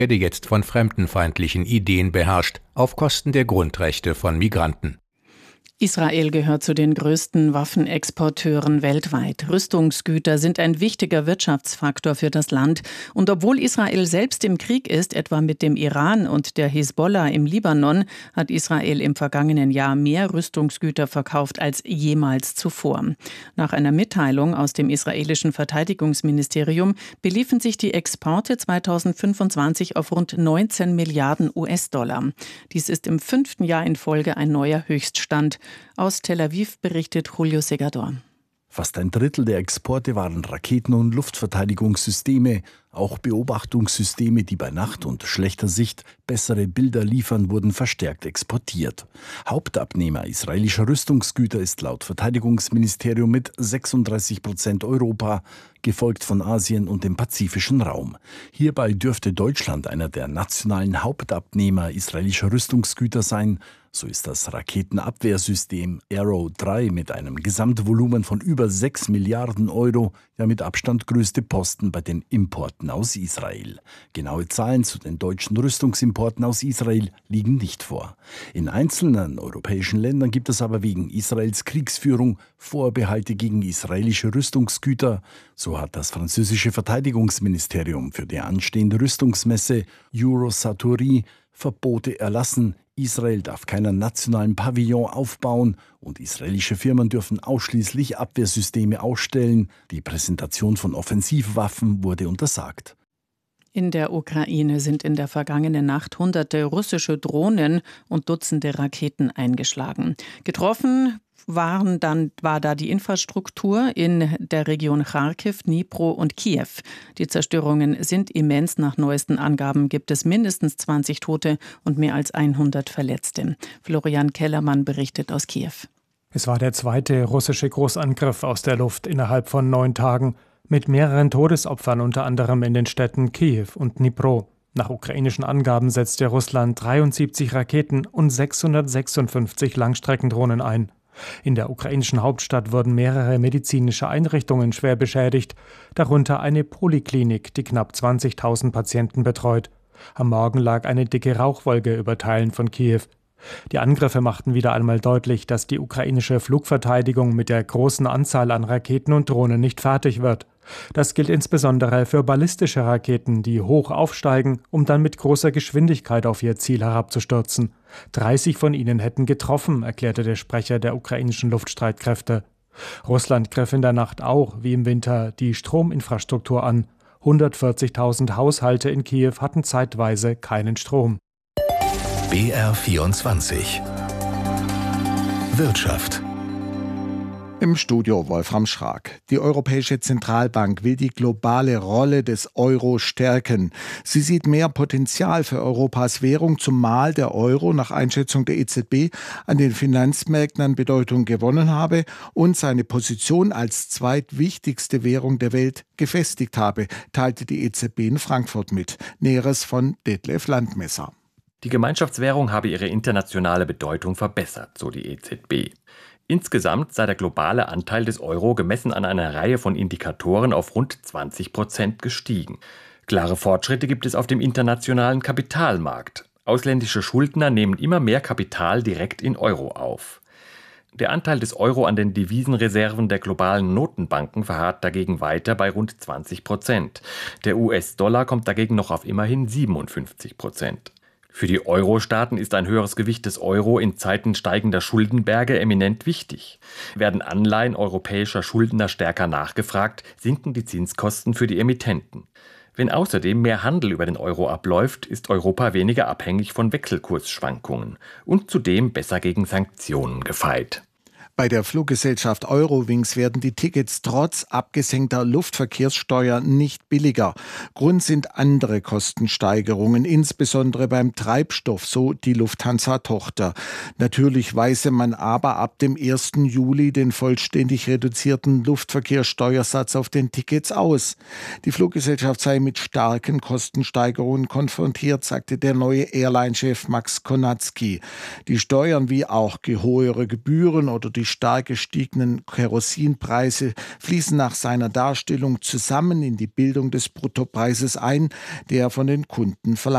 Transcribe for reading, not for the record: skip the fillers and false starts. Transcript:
werde jetzt von fremdenfeindlichen Ideen beherrscht, auf Kosten der Grundrechte von Migranten. Israel gehört zu den größten Waffenexporteuren weltweit. Rüstungsgüter sind ein wichtiger Wirtschaftsfaktor für das Land. Und obwohl Israel selbst im Krieg ist, etwa mit dem Iran und der Hisbollah im Libanon, hat Israel im vergangenen Jahr mehr Rüstungsgüter verkauft als jemals zuvor. Nach einer Mitteilung aus dem israelischen Verteidigungsministerium beliefen sich die Exporte 2025 auf rund 19 Milliarden US-Dollar. Dies ist im 5. Jahr in Folge ein neuer Höchststand. Aus Tel Aviv berichtet Julio Segador. Fast ein Drittel der Exporte waren Raketen- und Luftverteidigungssysteme. Auch Beobachtungssysteme, die bei Nacht und schlechter Sicht bessere Bilder liefern, wurden verstärkt exportiert. Hauptabnehmer israelischer Rüstungsgüter ist laut Verteidigungsministerium mit 36% Europa, gefolgt von Asien und dem pazifischen Raum. Hierbei dürfte Deutschland einer der nationalen Hauptabnehmer israelischer Rüstungsgüter sein. So ist das Raketenabwehrsystem Arrow 3 mit einem Gesamtvolumen von über 6 Milliarden Euro der mit Abstand größte Posten bei den Importen aus Israel. Genaue Zahlen zu den deutschen Rüstungsimporten aus Israel liegen nicht vor. In einzelnen europäischen Ländern gibt es aber wegen Israels Kriegsführung Vorbehalte gegen israelische Rüstungsgüter. So hat das französische Verteidigungsministerium für die anstehende Rüstungsmesse Eurosatory Verbote erlassen. Israel darf keinen nationalen Pavillon aufbauen und israelische Firmen dürfen ausschließlich Abwehrsysteme ausstellen. Die Präsentation von Offensivwaffen wurde untersagt. In der Ukraine sind in der vergangenen Nacht Hunderte russische Drohnen und Dutzende Raketen eingeschlagen. Getroffen war da die Infrastruktur in der Region Charkiw, Dnipro und Kiew. Die Zerstörungen sind immens. Nach neuesten Angaben gibt es mindestens 20 Tote und mehr als 100 Verletzte. Florian Kellermann berichtet aus Kiew. Es war der zweite russische Großangriff aus der Luft innerhalb von 9 Tagen mit mehreren Todesopfern, unter anderem in den Städten Kiew und Dnipro. Nach ukrainischen Angaben setzte Russland 73 Raketen und 656 Langstreckendrohnen ein. In der ukrainischen Hauptstadt wurden mehrere medizinische Einrichtungen schwer beschädigt, darunter eine Poliklinik, die knapp 20.000 Patienten betreut. Am Morgen lag eine dicke Rauchwolke über Teilen von Kiew. Die Angriffe machten wieder einmal deutlich, dass die ukrainische Flugverteidigung mit der großen Anzahl an Raketen und Drohnen nicht fertig wird. Das gilt insbesondere für ballistische Raketen, die hoch aufsteigen, um dann mit großer Geschwindigkeit auf ihr Ziel herabzustürzen. 30 von ihnen hätten getroffen, erklärte der Sprecher der ukrainischen Luftstreitkräfte. Russland griff in der Nacht auch, wie im Winter, die Strominfrastruktur an. 140.000 Haushalte in Kiew hatten zeitweise keinen Strom. BR24 Wirtschaft. Im Studio Wolfram Schrag. Die Europäische Zentralbank will die globale Rolle des Euro stärken. Sie sieht mehr Potenzial für Europas Währung, zumal der Euro nach Einschätzung der EZB an den Finanzmärkten an Bedeutung gewonnen habe und seine Position als zweitwichtigste Währung der Welt gefestigt habe, teilte die EZB in Frankfurt mit. Näheres von Detlef Landmesser. Die Gemeinschaftswährung habe ihre internationale Bedeutung verbessert, so die EZB. Insgesamt sei der globale Anteil des Euro gemessen an einer Reihe von Indikatoren auf rund 20% gestiegen. Klare Fortschritte gibt es auf dem internationalen Kapitalmarkt. Ausländische Schuldner nehmen immer mehr Kapital direkt in Euro auf. Der Anteil des Euro an den Devisenreserven der globalen Notenbanken verharrt dagegen weiter bei rund 20%. Der US-Dollar kommt dagegen noch auf immerhin 57%. Für die Euro-Staaten ist ein höheres Gewicht des Euro in Zeiten steigender Schuldenberge eminent wichtig. Werden Anleihen europäischer Schuldner stärker nachgefragt, sinken die Zinskosten für die Emittenten. Wenn außerdem mehr Handel über den Euro abläuft, ist Europa weniger abhängig von Wechselkursschwankungen und zudem besser gegen Sanktionen gefeit. Bei der Fluggesellschaft Eurowings werden die Tickets trotz abgesenkter Luftverkehrssteuer nicht billiger. Grund sind andere Kostensteigerungen, insbesondere beim Treibstoff, so die Lufthansa-Tochter. Natürlich weise man aber ab dem 1. Juli den vollständig reduzierten Luftverkehrssteuersatz auf den Tickets aus. Die Fluggesellschaft sei mit starken Kostensteigerungen konfrontiert, sagte der neue Airline-Chef Max Konatzky. Die Steuern wie auch höhere Gebühren oder die stark gestiegenen Kerosinpreise fließen nach seiner Darstellung zusammen in die Bildung des Bruttopreises ein, der von den Kunden verlangt